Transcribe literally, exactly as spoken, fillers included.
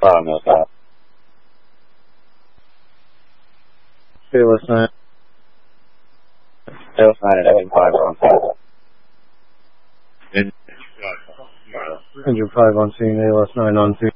problem with that. Fearless nine. Fearless nine at engine five on scene. Engine five on scene, A L S nine on scene.